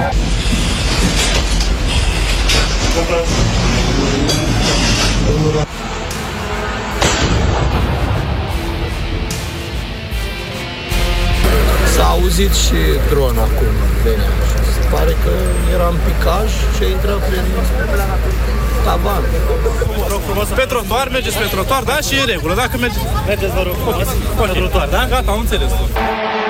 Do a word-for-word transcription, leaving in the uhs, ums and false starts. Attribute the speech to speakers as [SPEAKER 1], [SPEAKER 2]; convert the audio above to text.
[SPEAKER 1] S-a auzit și dron acum venea. Se pare că era în picaj și a intrat prin tavan.
[SPEAKER 2] Vă rog frumos, pe trotuar, mergeți pe trotuar, da? Și e în regulă, dacă mergeți...
[SPEAKER 3] Mergeți, vă rog frumos,
[SPEAKER 2] pe trotuar, da? Gata, am înțeles.